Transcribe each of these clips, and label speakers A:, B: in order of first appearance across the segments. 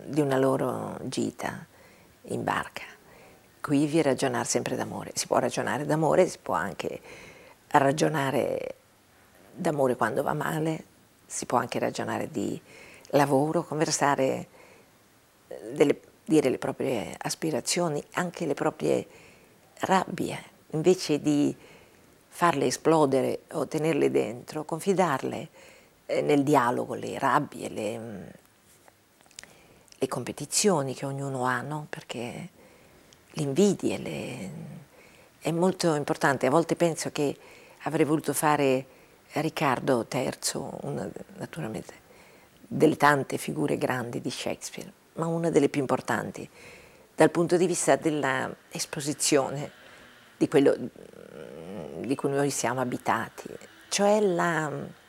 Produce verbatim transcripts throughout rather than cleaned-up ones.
A: di una loro gita in barca. Quivi ragionare sempre d'amore. Si può ragionare d'amore, si può anche ragionare d'amore quando va male, si può anche ragionare di lavoro, conversare, delle, dire le proprie aspirazioni, anche le proprie rabbie, invece di farle esplodere o tenerle dentro, confidarle eh, nel dialogo, le rabbie, le, le competizioni che ognuno ha, no? Perché le invidie, le... è molto importante. A volte penso che avrei voluto fare Riccardo terzo, una, naturalmente, delle tante figure grandi di Shakespeare, ma una delle più importanti dal punto di vista dell'esposizione di quello di cui noi siamo abitati, cioè la,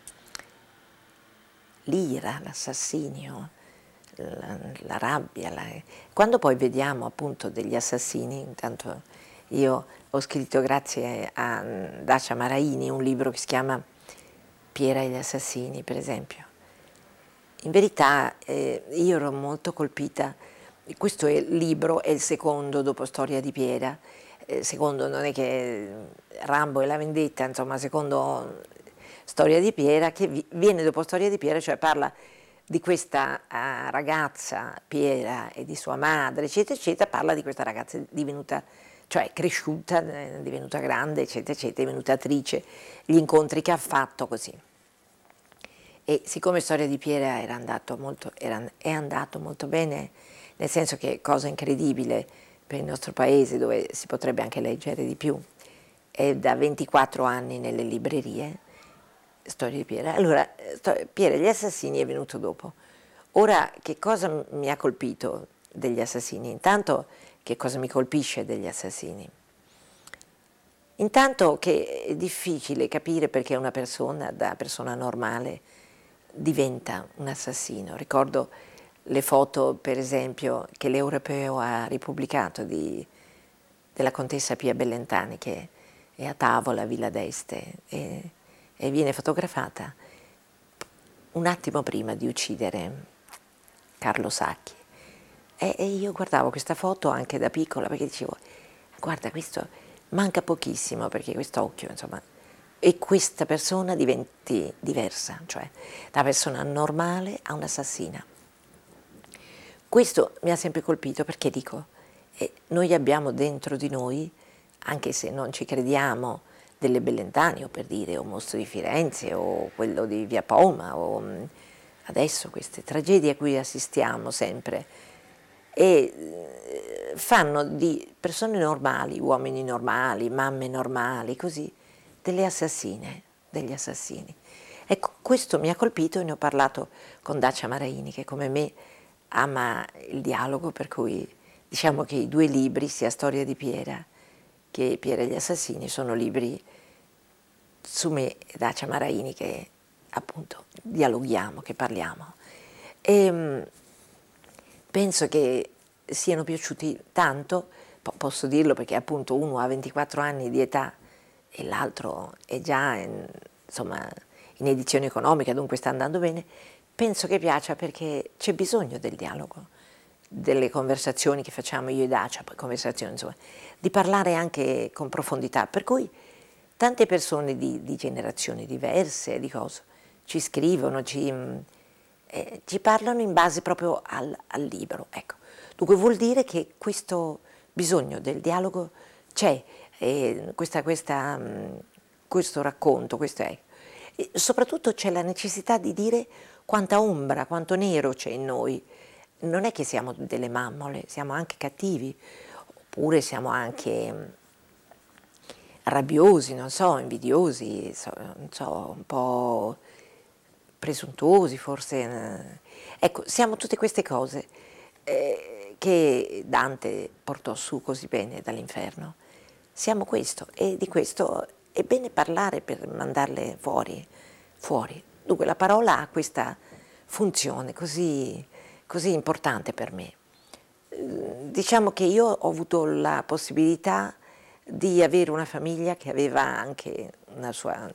A: l'ira, l'assassinio, la, la rabbia. La... Quando poi vediamo appunto degli assassini, intanto io ho scritto grazie a Dacia Maraini un libro che si chiama Piera e gli assassini, per esempio. In verità eh, io ero molto colpita, questo è il libro, è il secondo dopo Storia di Piera, eh, secondo non è che Rambo e la vendetta, insomma, secondo Storia di Piera, che vi, viene dopo Storia di Piera, cioè parla di questa uh, ragazza Piera e di sua madre, eccetera, eccetera, parla di questa ragazza divenuta, cioè cresciuta, eh, divenuta grande, eccetera, eccetera, divenuta attrice, gli incontri che ha fatto, così. E siccome Storia di Piera era andato molto, era, è andato molto bene, nel senso che, cosa incredibile per il nostro paese, dove si potrebbe anche leggere di più, è da ventiquattro anni nelle librerie, Storia di Piera. Allora, Piera e gli assassini è venuto dopo. Ora, che cosa mi ha colpito degli assassini? Intanto, che cosa mi colpisce degli assassini? Intanto che è difficile capire perché una persona, da persona normale, diventa un assassino. Ricordo le foto, per esempio, che l'Europeo ha ripubblicato di, della contessa Pia Bellentani, che è a tavola a Villa d'Este, e, e viene fotografata un attimo prima di uccidere Carlo Sacchi. E, e io guardavo questa foto anche da piccola, perché dicevo, guarda, questo manca pochissimo perché quest'occhio, insomma, e questa persona diventi diversa, cioè da persona normale a un'assassina. Questo mi ha sempre colpito perché dico, eh, noi abbiamo dentro di noi, anche se non ci crediamo, delle Bellentani, o per dire, o Mostro di Firenze, o quello di Via Poma, o mh, adesso queste tragedie a cui assistiamo sempre, e eh, fanno di persone normali, uomini normali, mamme normali, così, delle assassine, degli assassini. Ecco, questo mi ha colpito e ne ho parlato con Dacia Maraini, che come me ama il dialogo, per cui diciamo che i due libri, sia Storia di Piera che Piera e gli assassini, sono libri su me e Dacia Maraini, che appunto dialoghiamo, che parliamo. E penso che siano piaciuti tanto, posso dirlo perché appunto uno ha ventiquattro anni di età e l'altro è già in, insomma, in edizione economica, dunque sta andando bene. Penso che piaccia perché c'è bisogno del dialogo, delle conversazioni che facciamo io e Dacia, poi conversazioni, insomma, di parlare anche con profondità, per cui tante persone di, di generazioni diverse, di cose, ci scrivono, ci, eh, ci parlano in base proprio al, al libro, ecco. Dunque vuol dire che questo bisogno del dialogo c'è, eh, questa, questa, mh, questo racconto, questo è. E soprattutto c'è la necessità di dire quanta ombra, quanto nero c'è in noi. Non è che siamo delle mammole, siamo anche cattivi, oppure siamo anche rabbiosi, non so, invidiosi, so, non so, un po' presuntuosi forse. Ecco, siamo tutte queste cose eh, che Dante portò su così bene dall'inferno. Siamo questo, e di questo è bene parlare per mandarle fuori, fuori. Dunque la parola ha questa funzione così, così importante per me. Diciamo che io ho avuto la possibilità di avere una famiglia che aveva anche una sua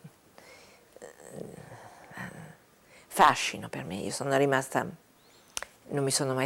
A: fascino per me. Io sono rimasta, non mi sono mai